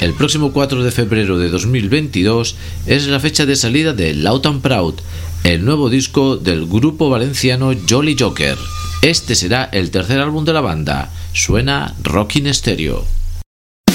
El próximo 4 de febrero de 2022 es la fecha de salida de Loud and Proud, el nuevo disco del grupo valenciano Jolly Joker. Este será el tercer álbum de la banda. Suena Rockin' Stereo.